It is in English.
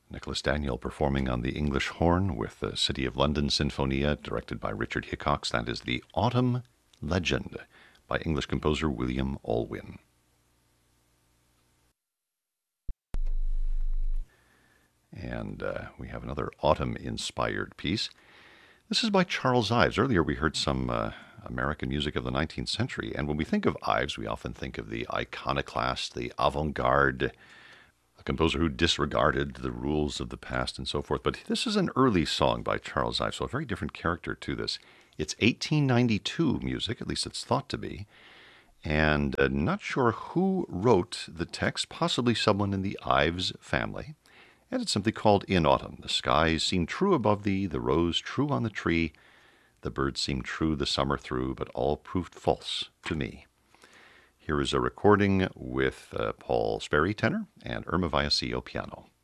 Nicholas Daniel performing on the English horn with the City of London Sinfonia, directed by Richard Hickox. That is the Autumn Legend by English composer William Alwyn. And we have another autumn-inspired piece. This is by Charles Ives. Earlier we heard some American music of the 19th century, and when we think of Ives, we often think of the iconoclast, the avant-garde, a composer who disregarded the rules of the past and so forth. But this is an early song by Charles Ives, so a very different character to this. It's 1892 music, at least it's thought to be, and not sure who wrote the text, possibly someone in the Ives family. And it's simply called In Autumn. The skies seem true above thee, the rose true on the tree, the birds seem true the summer through, but all proved false to me. Here is a recording with Paul Sperry tenor and Irma Vallecillo piano.